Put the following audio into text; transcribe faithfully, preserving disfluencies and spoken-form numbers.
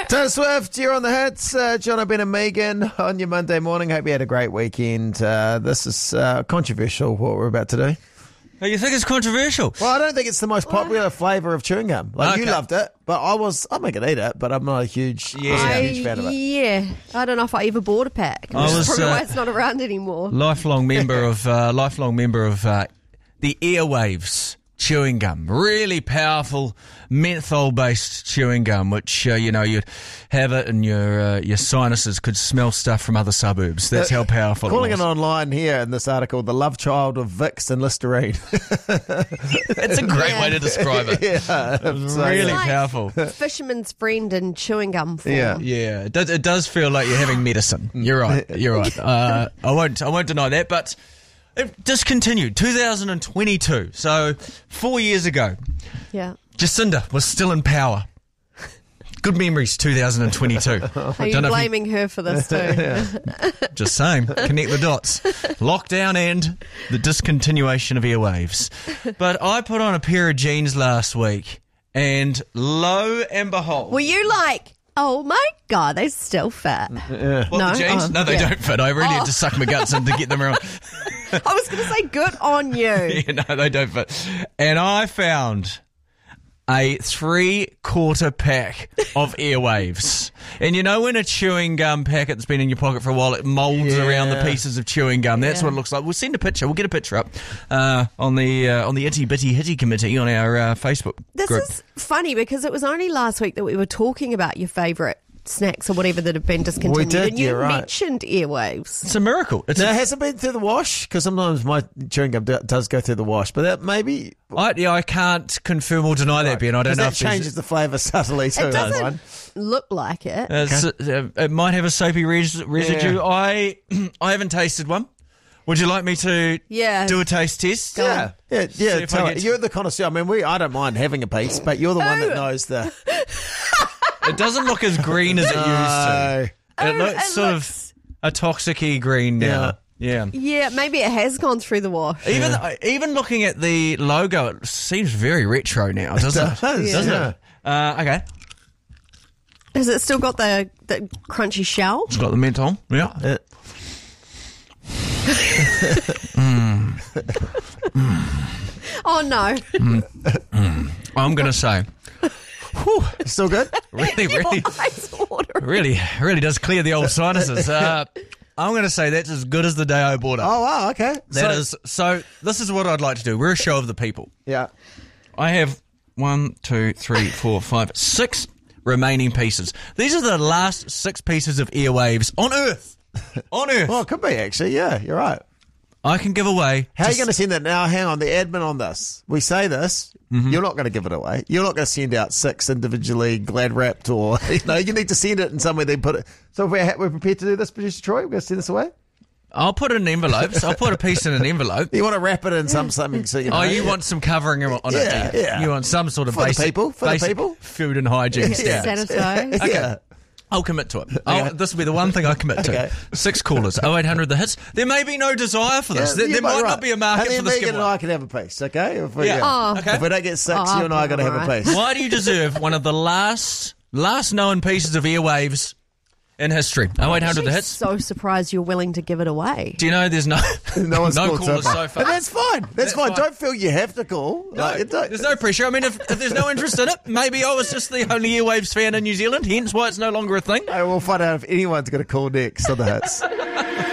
Taylor Swift, you're on the hits. Uh, John, Ben and Megan on your Monday morning. Hope you had a great weekend. Uh, this is uh, controversial, what we're about to do. Oh, you think it's controversial? Well, I don't think it's the most popular flavour of chewing gum. Like, Okay. you loved it, but I was, I'm not going to eat it, but I'm not a huge, Yeah. wasn't a I, huge fan of it. yeah, I don't know if I ever bought a pack. I Which is was, probably uh, why it's not around anymore. Lifelong member of uh, lifelong member of uh, the Airwaves chewing gum. Really powerful menthol-based chewing gum, which uh, you know you'd have it and your uh, your sinuses could smell stuff from other suburbs. That's how powerful. Calling it it was. online here in this article, the love child of Vicks and Listerine. That's a great way to describe it. yeah, so, Really Like powerful. Fisherman's friend in chewing gum form. Yeah. Yeah, it does, it does feel like you're having medicine. You're right. You're right. Uh, I won't. I won't deny that. But it discontinued. two thousand twenty-two. So four years ago, Yeah. Jacinda was still in power. Good memories. two thousand twenty-two. Are you blaming her for this too? Just saying. Connect the dots. Lockdown and the discontinuation of airwaves. But I put on a pair of jeans last week, and lo and behold, Were you like, oh my God, they still fit? what, no? the jeans? Oh, no, they yeah. don't fit. I really had Oh. to suck my guts in to get them around. I was going to say, good on you. Yeah, no, they don't fit. And I found a three-quarter pack of airwaves. And you know when a chewing gum packet's been in your pocket for a while, it moulds Yeah. around the pieces of chewing gum. That's Yeah. what it looks like. We'll send a picture. We'll get a picture up uh, on the uh, on the Itty Bitty Hitty Committee on our uh, Facebook This group. is funny because it was only last week that we were talking about your favourite snacks or whatever that have been discontinued. did, and you yeah, right. mentioned airwaves. It's a miracle. It's Now, a, has it been through the wash? Because sometimes my chewing gum do- does go through the wash, but that maybe I, yeah, I can't confirm or deny that, Ben. I don't 'cause know that if there's- changes the flavour subtly too. It doesn't Mine. look like it. Uh, s- uh, it might have a soapy res- residue. Yeah. I I haven't tasted one. Would you like me to Yeah. do a taste test? Yeah, yeah, yeah. See if I Tell get- it. You're the connoisseur. I mean, we. I don't mind having a piece, but you're the one that Oh. knows the. It doesn't look as green as it used to. No. It Oh, looks it sort looks- of a toxic-y green now. Yeah. Yeah, maybe it has gone through the wash. Even uh, even looking at the logo, it seems very retro now, doesn't it? does, Doesn't yeah. it? Uh, okay. Has it still got the, the crunchy shell? It's got the menthol. Yeah. Yeah. Oh, no. I'm going to say, whew, Still good? really, really, Your eyes watering. really, really does clear the old sinuses. Uh, I'm going to say that's as good as the day I bought it. Oh wow. Okay. That so, is so. This is what I'd like to do. We're a show of the people. Yeah. I have one, two, three, four, five, six remaining pieces. These are the last six pieces of airwaves on Earth. On Earth. Well, it could be actually. Yeah, you're right. I can give away. How are you just- going to send it now? Hang on, the admin on this. We say this. Mm-hmm. You're not going to give it away. You're not going to send out six individually glad wrapped, or you know, you need to send it in somewhere. Then put it. So if we're, ha- we're prepared to do this, producer Troy, we're going to send this away. I'll put it in envelopes. I'll put a piece in an envelope. You want to wrap it in some something so you know. Oh, you want some covering on it? Yeah, do you? yeah. You want some sort of For the basic, people, for the basic people. food and hygiene Yeah. standards. Sanitize. Okay. Yeah. I'll commit to it. I'll, this will be the one thing I commit to. Okay. Six callers, oh eight hundred the hits. There may be no desire for this. Yeah, there you there might might right. not be a market and then for this Megan and giveaway. I can have a piece, okay? If we, Yeah. Oh. Okay. If we don't get six, Oh, you and I got to have a alright. piece. Why do you deserve one of the last last known pieces of airwaves in history? oh eight hundred the I'm hits. so surprised you're willing to give it away. Do you know there's no No one's no called callers so so far. far? And that's fine. That's, That's fine. fine. Don't feel you have to call. No, Like, it don't- there's no pressure. I mean, if, if there's no interest in it, maybe I was just the only airwaves fan in New Zealand, hence why it's no longer a thing. Hey, we'll find out if anyone's going to call next on the hits.